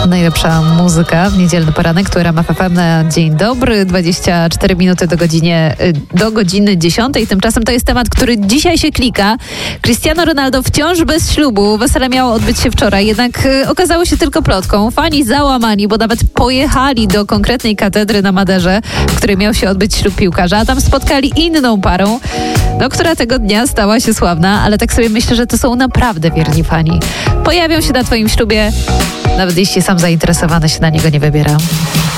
Najlepsza muzyka w niedzielny poranek, która ma FM na dzień dobry. 24 minuty do godziny 10. Tymczasem to jest temat, który dzisiaj się klika. Cristiano Ronaldo wciąż bez ślubu. Wesele miało odbyć się wczoraj, jednak okazało się tylko plotką. Fani załamani, bo nawet pojechali do konkretnej katedry na Maderze, w której miał się odbyć ślub piłkarza, a tam spotkali inną parą, która tego dnia stała się sławna, ale tak sobie myślę, że to są naprawdę wierni fani. Pojawią się na twoim ślubie, nawet jeśli sam zainteresowany się na niego nie wybiera.